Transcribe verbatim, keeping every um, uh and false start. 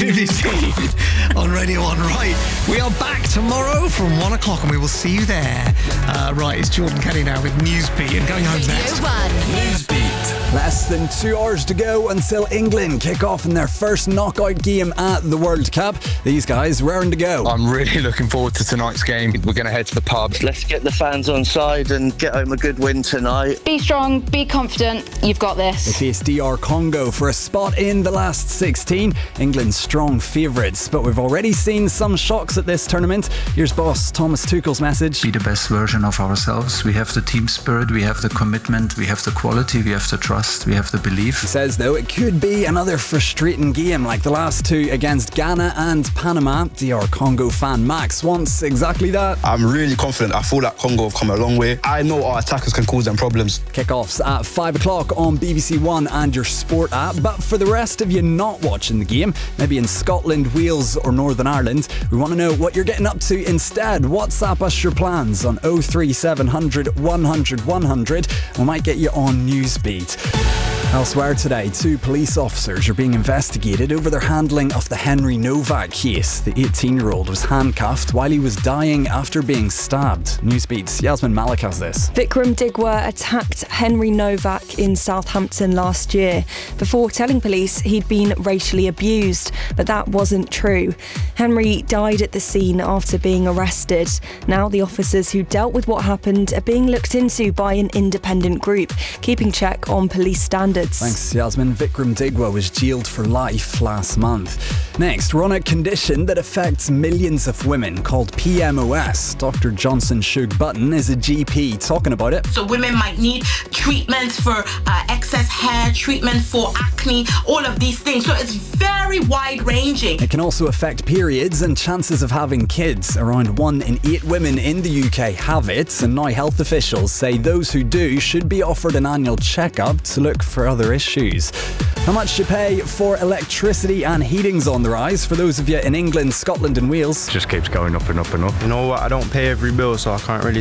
Infinity Team on Radio one. Right, we are back tomorrow from one o'clock and we will see you there. Uh, right, it's Jordan Kelly now with Newsbeat and going home next. Newsbeat. Less than two hours to go until England kick off in their first knockout game at the World Cup. These guys raring to go. I'm really looking forward to tonight's game. We're going to head to the pub. Let's get the fans on side and get home a good win tonight. Be strong, be confident, you've got this. They face D R Congo for a spot in the last sixteen. England's strong favourites, but we've already seen some shocks at this tournament. Here's boss Thomas Tuchel's message. Be the best version of ourselves. We have the team spirit, we have the commitment, we have the quality, we have the trust, we have the belief. He says, though, it could be another frustrating game like the last two against Ghana and Panama. D R Congo fan Max wants exactly that. I'm really confident. I feel like Congo have come a long way. I know our attackers can cause them problems. Kickoffs at five o'clock on B B C One and your Sport app. But for the rest of you not watching the game, maybe in Scotland, Wales or Northern Ireland, we want to know what you're getting up to instead. WhatsApp us your plans on oh three seven hundred, one hundred, one hundred. We might get you on Newsbeat. Elsewhere today, two police officers are being investigated over their handling of the Henry Novak case. The eighteen-year-old was handcuffed while he was dying after being stabbed. Newsbeat's Yasmin Malik has this. Vikram Digwa attacked Henry Novak in Southampton last year before telling police he'd been racially abused, but that wasn't true. Henry died at the scene after being arrested. Now the officers who dealt with what happened are being looked into by an independent group, keeping check on police standards. Thanks, Yasmin. Vikram Digwa was jailed for life last month. Next, we're on a condition that affects millions of women called P M O S. Doctor Johnson Shug Button is a G P talking about it. So women might need treatments for uh, excess hair, treatment for acne, all of these things. So it's very wide-ranging. It can also affect periods and chances of having kids. Around one in eight women in the U K have it, and now health officials say those who do should be offered an annual checkup to look for other issues. How much you pay for electricity and heating's on the rise for those of you in England, Scotland and Wales. Just keeps going up and up and up. You know what, I don't pay every bill, so I can't really